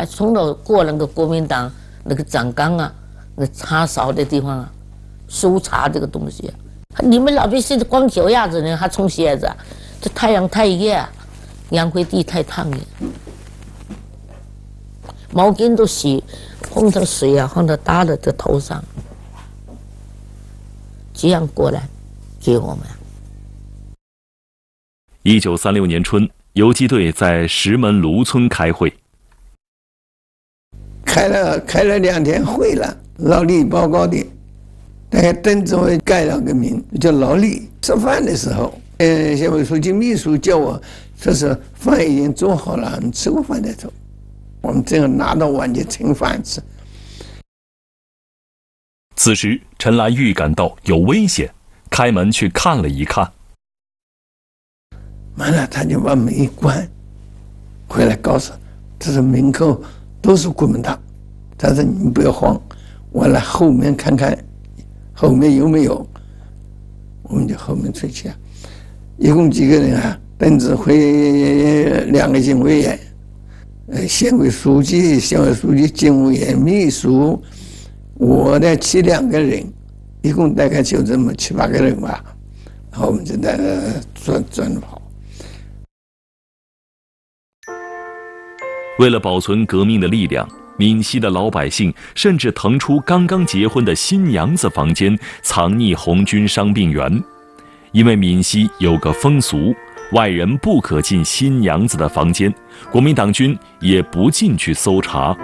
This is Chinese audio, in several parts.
害，从头过那个国民党那个长纲啊，那插勺的地方啊，搜查这个东西啊，你们老百姓光脚丫子呢，还穿鞋子啊，这太阳太热啊，杨辉地太烫了，毛巾都洗，碰到水啊，放到搭在这头上，这样过来给我们。 1936年春，游击队在石门芦村开会， 开了2天会了，劳力报告的，大概邓子恢改了个名叫劳力。吃饭的时候，县委书记秘书叫我，说是饭已经做好了，你吃过饭再走。我们正好拿到碗就盛饭吃。 此时陈兰预感到有危险，开门去看了一看。 完了，他就把门一关，回来告诉这是门口都是国民党，他说你们不要慌，我来后面看看后面有没有。我们就后面出去啊，一共几个人啊？邓子恢2个警卫员，县委书记、警卫员、秘书，我的7、2个人，一共大概就这么7、8个人吧。然后我们就在转跑。 为了保存革命的力量，闽西的老百姓甚至腾出刚刚结婚的新娘子房间藏匿红军伤病员，因为闽西有个风俗，外人不可进新娘子的房间，国民党军也不进去搜查。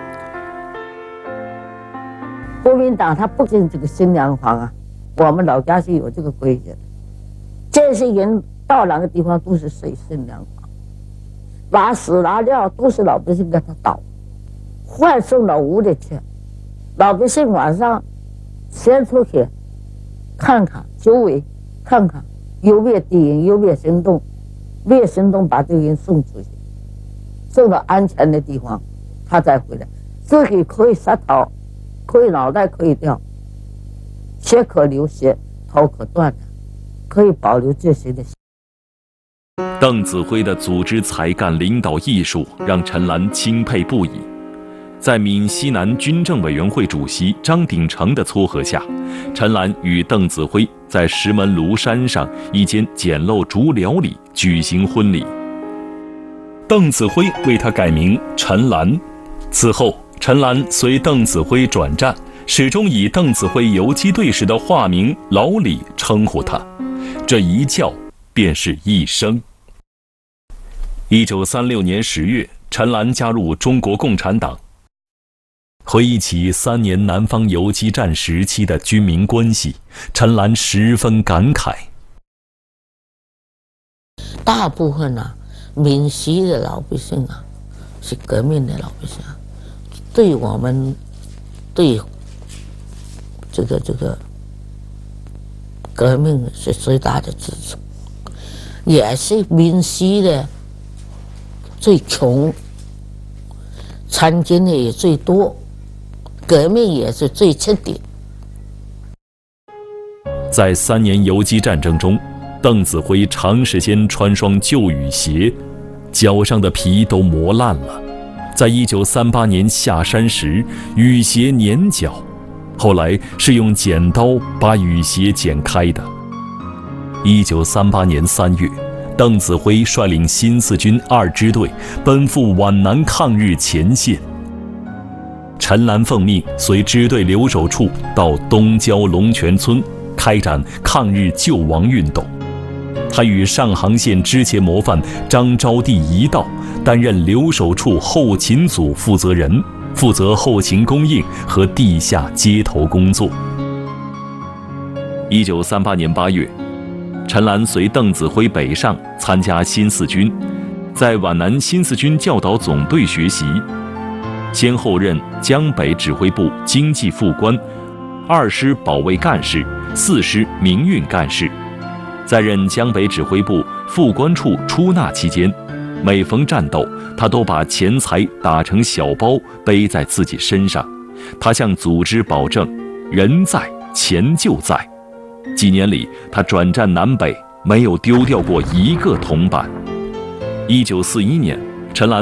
国民党他不进这个新娘房啊，我们老家是有这个规矩的，这些人到哪个地方都是睡新娘房。拿屎拿尿都是老百姓给他倒，换送到屋里去。老百姓晚上先出去看看周围，看看有没有敌人，有没有行动，没有行动把这个人送出去，送到安全的地方，他再回来。自己可以杀头，可以脑袋可以掉，血可流血，头可断的，可以保留这些的。 邓子恢的组织才干、领导艺术让陈兰钦佩不已。在闽西南军政委员会主席张鼎成的撮合下，陈兰与邓子恢在石门芦山上一间简陋竹寮里举行婚礼。邓子恢为他改名陈兰。此后，陈兰随邓子恢转战，始终以邓子恢游击队时的化名老李称呼他。这一叫便是一生。1936年10月，陈兰加入中国共产党。回忆起3年南方游击战时期的军民关系，陈兰十分感慨。 大部分啊，闽西的老百姓啊，是革命的老百姓啊，对我们，对这个革命是最大的支持，也是闽西的最穷，参军的也最多，革命也是最彻底。 在3年游击战争中，邓子恢长时间穿双旧雨鞋，脚上的皮都磨烂了。在1938年下山时，雨鞋粘脚，后来是用剪刀把雨鞋剪开的。1938年3月，邓子恢率领新四军2支队奔赴皖南抗日前线。陈兰奉命随支队留守处到东郊龙泉村开展抗日救亡运动。他与上杭县支前模范张招娣一道，担任留守处后勤组负责人，负责后勤供应和地下接头工作。1938年8月，陈兰随邓子恢北上参加新四军，在皖南新四军教导总队学习，先后任江北指挥部经济副官、2师保卫干事、4师民运干事。在任江北指挥部副官处出纳期间，每逢战斗，他都把钱财打成小包背在自己身上。他向组织保证，人在钱就在。几年里，他转战南北，没有丢掉过一个铜板。1941年，陈兰